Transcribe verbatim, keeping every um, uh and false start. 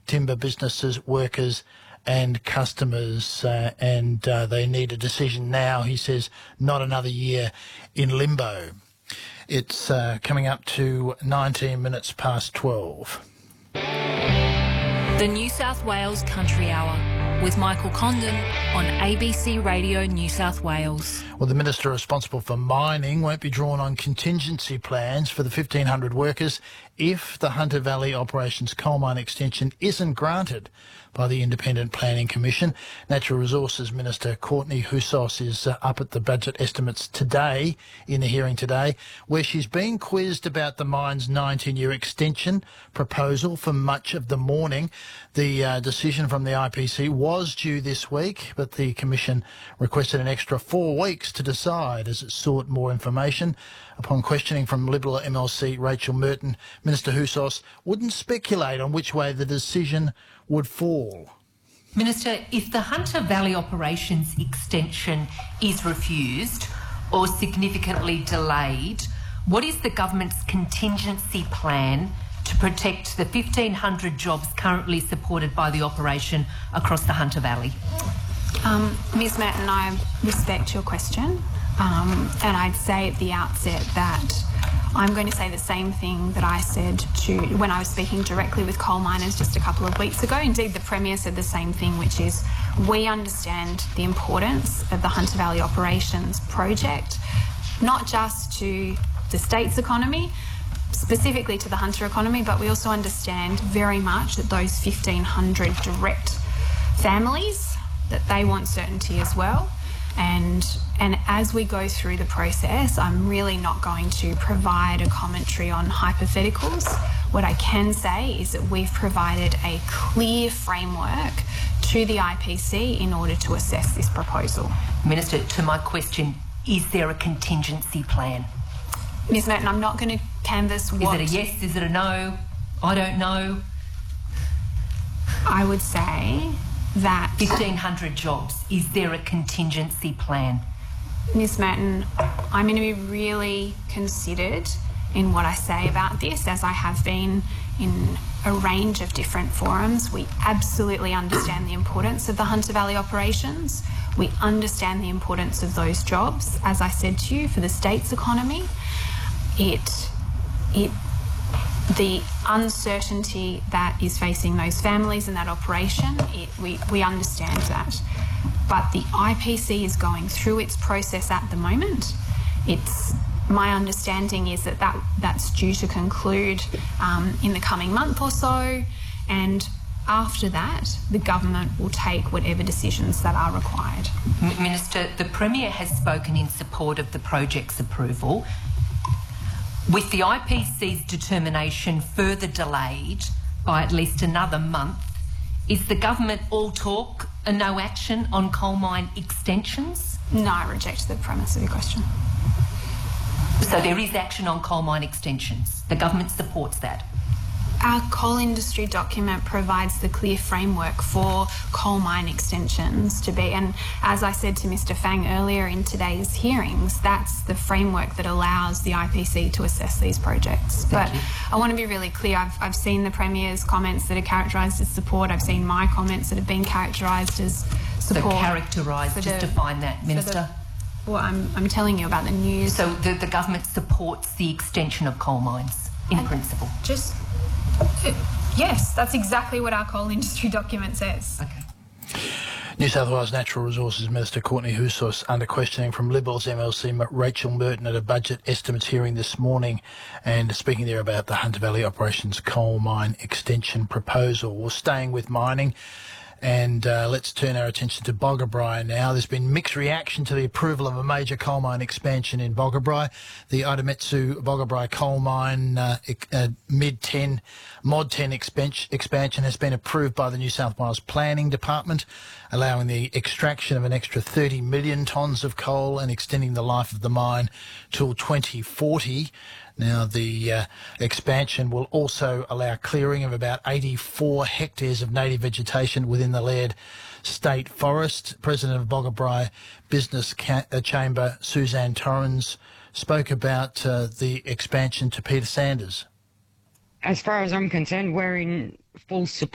timber businesses, workers and customers, uh, and uh, they need a decision now, he says, not another year in limbo. It's uh, coming up to nineteen minutes past twelve. The New South Wales Country Hour with Michael Condon on A B C Radio New South Wales. Well, the Minister responsible for mining won't be drawn on contingency plans for the fifteen hundred workers if the Hunter Valley Operations Coal Mine Extension isn't granted by the Independent Planning Commission. Natural Resources Minister Courtney Houssos is uh, up at the budget estimates today, in the hearing today, where she's been quizzed about the mine's nineteen-year extension proposal for much of the morning. The uh, decision from the I P C was due this week, but the Commission requested an extra four weeks to decide as it sought more information. Upon questioning from Liberal M L C Rachel Merton, Minister Houssos wouldn't speculate on which way the decision would fall. Minister, if the Hunter Valley Operations extension is refused or significantly delayed, what is the government's contingency plan to protect the fifteen hundred jobs currently supported by the operation across the Hunter Valley? Um, Miz Merton, I respect your question, um, and I'd say at the outset that I'm going to say the same thing that I said to when I was speaking directly with coal miners just a couple of weeks ago. Indeed, the Premier said the same thing, which is we understand the importance of the Hunter Valley Operations project, not just to the state's economy, specifically to the Hunter economy, but we also understand very much that those fifteen hundred direct families, that they want certainty as well. And and as we go through the process, I'm really not going to provide a commentary on hypotheticals. What I can say is that we've provided a clear framework to the I P C in order to assess this proposal. Minister, to my question, is there a contingency plan? Miz Merton, I'm not going to canvass what... Is it a yes, is it a no? I don't know. I would say that... fifteen hundred jobs, is there a contingency plan? Miz Merton, I'm going to be really considered in what I say about this, as I have been in a range of different forums. We absolutely understand the importance of the Hunter Valley operations. We understand the importance of those jobs, as I said to you, for the state's economy. It, it, the uncertainty that is facing those families in that operation, it, we, we understand that. But the I P C is going through its process at the moment. It's, my understanding is that, that that's due to conclude um, in the coming month or so, and after that, the government will take whatever decisions that are required. Minister, the Premier has spoken in support of the project's approval. With the I P C's determination further delayed by at least another month, is the government all talk and no action on coal mine extensions? No, I reject the premise of your question. So there is action on coal mine extensions. The government supports that. Our coal industry document provides the clear framework for coal mine extensions to be, and as I said to Mister Fang earlier in today's hearings, that's the framework that allows the I P C to assess these projects. Thank but you. I want to be really clear, I've, I've seen the Premier's comments that are characterised as support, I've seen my comments that have been characterised as support. So characterised, just the, define that, Minister. The, well, I'm, I'm telling you about the news. So the, the government supports the extension of coal mines, in and principle? Just... Yes, that's exactly what our coal industry document says. Okay. New South Wales Natural Resources Minister Courtney Houssos under questioning from Liberals M L C Rachel Merton at a budget estimates hearing this morning, and speaking there about the Hunter Valley Operations coal mine extension proposal. We're staying with mining. And uh, let's turn our attention to Boggabri now. There's been mixed reaction to the approval of a major coal mine expansion in Boggabri. The Idemitsu Boggabri coal mine uh, uh, mid ten, mod ten expansion, expansion has been approved by the New South Wales Planning Department, allowing the extraction of an extra thirty million tonnes of coal and extending the life of the mine till twenty forty. Now, the uh, expansion will also allow clearing of about eighty-four hectares of native vegetation within the Laird State Forest. President of Boggabri Business Ca- uh, Chamber, Suzanne Torrens, spoke about uh, the expansion to Peter Sanders. As far as I'm concerned, we're in full support